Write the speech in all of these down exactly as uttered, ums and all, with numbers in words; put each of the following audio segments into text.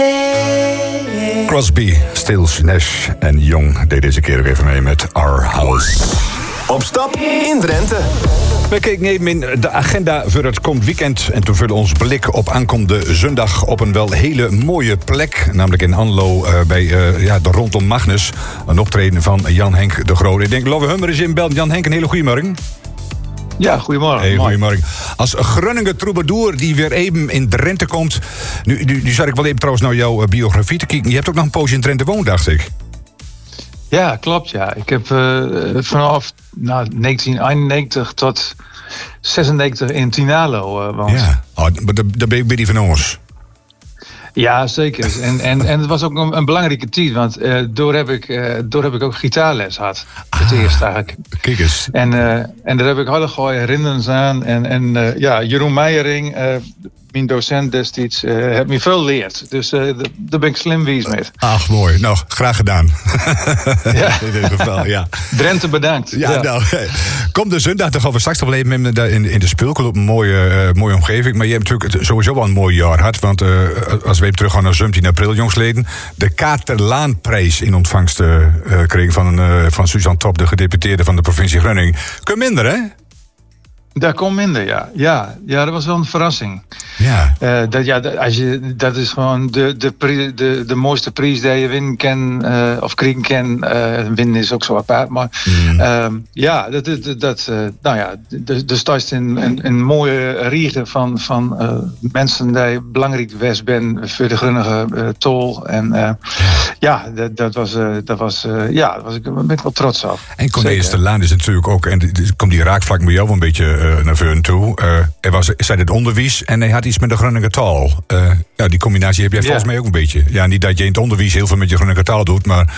Crosby, Stills, Nash en Young deed deze keer ook even mee met Our House. Op stap in Drenthe. We keken even in de agenda voor het komend weekend. En toen vullen ons blik op aankomende zondag op een wel hele mooie plek. Namelijk in Anlo uh, bij uh, ja, de rondom Magnus. Een optreden van Jan Henk de Groot. Ik denk, Love Hummer is in Bel. Jan Henk, een hele goede morgen. Ja, goedemorgen. Hey, goedemorgen. Als Groningen troubadour die weer even in Drenthe komt. Nu, nu, nu zat ik wel even trouwens naar jouw biografie te kijken. Je hebt ook nog een poosje in Drenthe woond, dacht ik. Ja, klopt. Ja. Ik heb uh, vanaf nou, negentien eenennegentig tot zesennegentig in Tinalo uh, woond. Ja, oh, daar ben je van ons. Ja, zeker. En, en, en het was ook een, een belangrijke tijd, want uh, door, heb ik, uh, door heb ik ook gitaarles gehad. Het ah, eerst eigenlijk. Kijk eens. En, uh, en daar heb ik hele goede herinneringen aan. En, en uh, ja, Jeroen Meijering, uh, mijn docent destijds, uh, heeft me veel geleerd. Dus uh, daar ben ik slim wies mee. Ach, mooi. Nou, graag gedaan. Ja. In dit geval, ja. Drenthe bedankt. Ja, ja. Nou, kom de zondag, dan gaan we straks nog even in, in de Spulkel op een mooie, uh, mooie omgeving. Maar je hebt natuurlijk sowieso wel een mooi jaar gehad. Want uh, als we even terug gaan naar zeventien april, jongsleden. De Katerlaanprijs in ontvangst uh, kreeg van, uh, van Suzanne Top, de gedeputeerde van de provincie Groningen. Kun minder, hè? Daar komt minder, ja. ja. Ja, dat was wel een verrassing. Ja. Uh, dat, ja, dat, als je, dat is gewoon de, de, pri, de, de mooiste prijs die je winnen kan, uh, of krijgen kan. Uh, winnen is ook zo apart. Maar mm. uh, ja, dat, dat, dat, uh, nou ja, er staat in een, een mooie riegen van, van uh, mensen die belangrijk geweest zijn voor de Grunnige uh, tol. En uh, ja, dat, dat was, uh, dat was, uh, ja, daar was ik, ben ik wel trots op. En Cornelis de Laan is natuurlijk ook, en komt die raakvlak bij jou een beetje uh, naar voren toe. Uh, er was, zei het onderwijs en hij had iets met de Groninger taal. Uh, nou, die combinatie heb jij ja. volgens mij ook een beetje. Ja, niet dat je in het onderwijs heel veel met je Groninger taal doet, maar...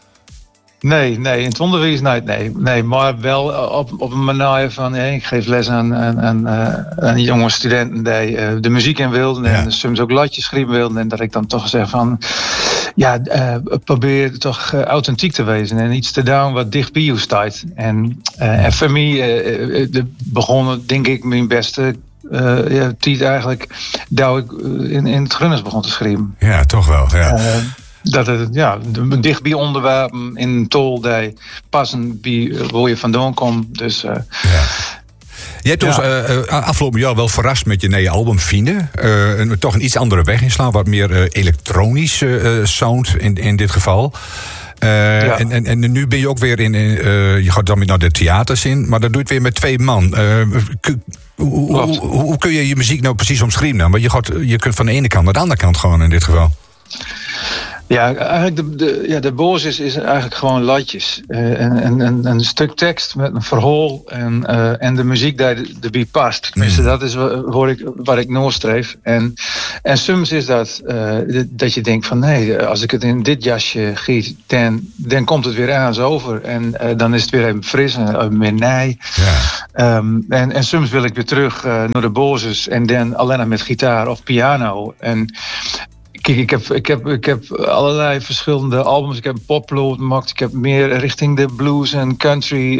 Nee, nee, in het onderwijs nee, nee, nee, maar wel op, op een manier van, hey, ik geef les aan, aan, aan, aan jonge studenten die uh, de muziek in wilden en ja. soms ook latjes schrijven wilden en dat ik dan toch zeg van, ja, uh, probeer toch uh, authentiek te wezen en iets te doen wat dicht bij je staat. En, uh, en voor mij uh, uh, begon, denk ik, mijn beste uh, ja, tijd eigenlijk, dat ik in, in het Grunners begon te schrijven. Ja, toch wel, ja. Uh, Dat het, ja, dicht bij onderwerpen in een tol die passen bij waar je vandaan komt. Dus, uh, ja. Je hebt ons ja. uh, afgelopen jaar wel verrast met je nieuwe album Fine. Uh, een, toch een iets andere weg inslaan, wat meer uh, elektronische uh, sound in, in dit geval. Uh, ja. en, en, en nu ben je ook weer in, in uh, je gaat dan weer naar de theaters in, maar dat doe je het weer met twee man. Uh, k- hoe, hoe, hoe kun je je muziek nou precies omschrijven dan? Want je, gaat, je kunt van de ene kant naar de andere kant gewoon in dit geval. Ja, eigenlijk de, de, ja, de basis is eigenlijk gewoon latjes. Uh, en, en, en een stuk tekst met een verhaal en, uh, en de muziek die erbij past. Tenminste, mm. dat is waar ik, waar ik nastreef. En, en soms is dat uh, dat je denkt van nee, als ik het in dit jasje giet, dan, dan komt het weer aan over. En uh, dan is het weer even fris en uh, meer nij. Ja. Um, en, en soms wil ik weer terug uh, naar de basis en dan alleen nog met gitaar of piano. En kijk, ik heb, ik, heb, ik heb allerlei verschillende albums. Ik heb een popload gemaakt. Ik heb meer richting de blues en country